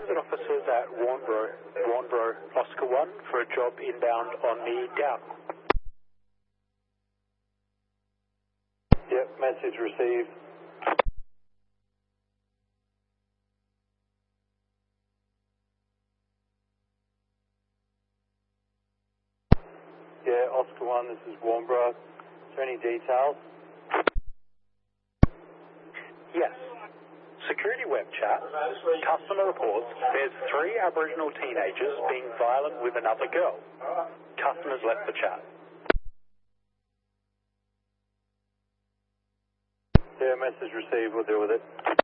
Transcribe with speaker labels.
Speaker 1: Transit officers at Warnbro, Oscar 1 for a job inbound on the Down.
Speaker 2: Yep, message received. Yeah, Oscar 1, this is Warnbro. Is there any details?
Speaker 1: Yes. Security web chat. Customer reports there's 3 Aboriginal teenagers being violent with another girl. Customers left the chat.
Speaker 2: Yeah, message received. We'll deal with it.